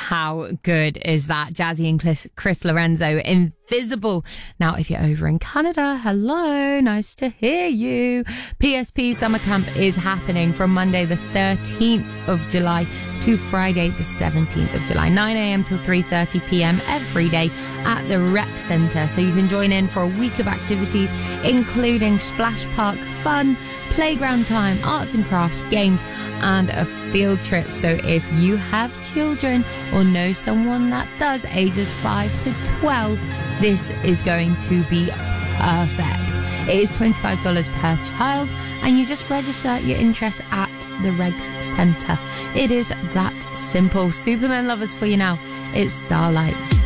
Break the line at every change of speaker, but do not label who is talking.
How good is that? Jazzy and Chris Lorenzo, Invisible. Now, if you're over in Canada, hello, nice to hear you. PSP Summer Camp is happening from Monday the 13th of July to Friday the 17th of July, 9 a.m. till 3:30 p.m. every day at the Rec Centre. So you can join in for a week of activities, including splash park fun, playground time, arts and crafts, games, and a field trip. So if you have children or know someone that does, ages 5 to 12, this is going to be perfect. It is $25 per child, and you just register your interest at the Reg Centre. It is that simple. Superman lovers for you now. It's Starlight.